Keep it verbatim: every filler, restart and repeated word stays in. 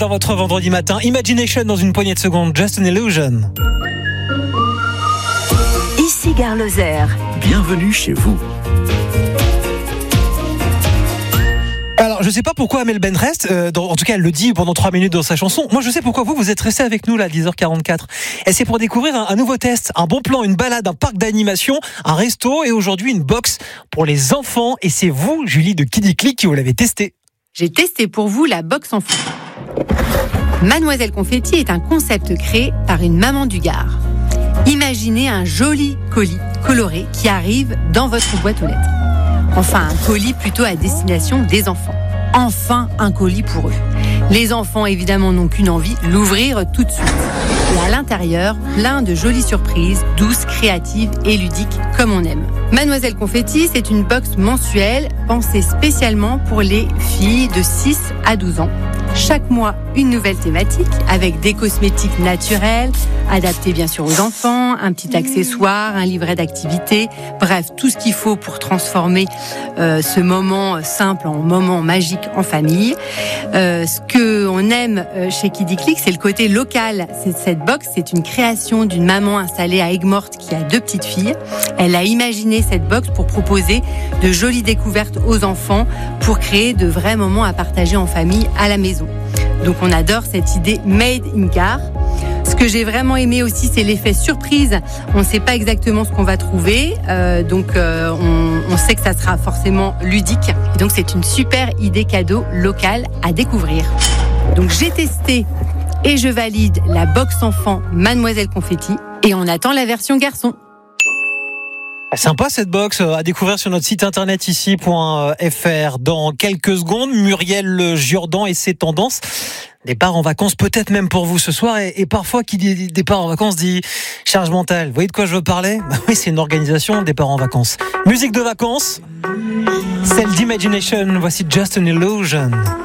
Dans votre vendredi matin, Imagination dans une poignée de secondes, Just an Illusion. Ici Gare Lozère. Bienvenue chez vous. Alors, je sais pas pourquoi Amel Ben reste, euh, dans, en tout cas elle le dit pendant trois minutes dans sa chanson. Moi je sais pourquoi vous, vous êtes restés avec nous là à dix heures quarante-quatre. Et c'est pour découvrir un, un nouveau test, un bon plan, une balade, un parc d'animation, un resto et aujourd'hui une box pour les enfants. Et c'est vous, Julie de Kiddy Click, qui vous l'avez testé. J'ai testé pour vous la box enfant. Mademoiselle Confetti est un concept créé par une maman du Gard. Imaginez un joli colis coloré qui arrive dans votre boîte aux lettres. Enfin, un colis plutôt à destination des enfants. Enfin, un colis pour eux. Les enfants, évidemment, n'ont qu'une envie, l'ouvrir tout de suite. Et à l'intérieur, plein de jolies surprises, douces, créatives et ludiques, comme on aime. Mademoiselle Confetti, c'est une box mensuelle pensée spécialement pour les filles de six à douze ans. Chaque mois, une nouvelle thématique avec des cosmétiques naturels, adaptés bien sûr aux enfants, un petit accessoire, un livret d'activité, bref, tout ce qu'il faut pour transformer euh, ce moment simple en moment magique en famille. Euh, ce que on aime chez Kiddy Click, c'est le côté local. C'est, cette box, c'est une création d'une maman installée à Aigues-Mortes qui a deux petites filles. Elle a imaginé cette box pour proposer de jolies découvertes aux enfants, pour créer de vrais moments à partager en famille à la maison. Donc on adore cette idée Made in Gare. Ce que j'ai vraiment aimé aussi, c'est l'effet surprise. On ne sait pas exactement ce qu'on va trouver, euh, donc euh, on, on sait que ça sera forcément ludique. Et donc c'est une super idée cadeau locale à découvrir. Donc j'ai testé et je valide la box enfant Mademoiselle Confetti et on attend la version garçon. Sympa cette box à découvrir sur notre site internet ici point f r. Dans quelques secondes, Muriel Jourdan et ses tendances. Départ en vacances, peut-être même pour vous ce soir. Et, et parfois, qui dit départ en vacances dit charge mentale. Vous voyez de quoi je veux parler ? Bah oui, c'est une organisation, départ en vacances. Musique de vacances, celle d'Imagination. Voici Just an Illusion.